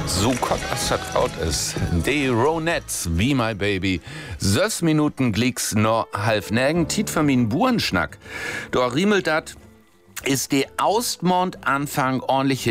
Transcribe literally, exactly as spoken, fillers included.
So kommt es vertraut ist. Die Ronettes, Be My Baby. Sös Minuten glicks no half nägen, tit für min Burenschnack. Do riemelt dat ist die Austmond Anfang ordentliche